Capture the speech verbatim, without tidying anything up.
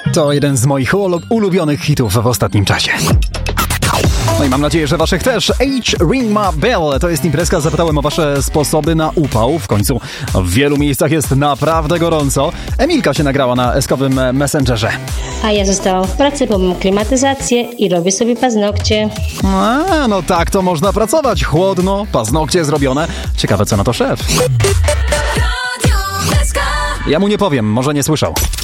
To jeden z moich ulubionych hitów w ostatnim czasie. No i mam nadzieję, że waszych też. H. Ring My Bell. To jest imprezka. Zapytałem o wasze sposoby na upał. W końcu w wielu miejscach jest naprawdę gorąco. Emilka się nagrała na eskowym Messengerze. A ja zostałam w pracy, bo mam klimatyzację i robię sobie paznokcie. A, no tak to można pracować. Chłodno, paznokcie zrobione. Ciekawe, co na to szef. Ja mu nie powiem, może nie słyszał.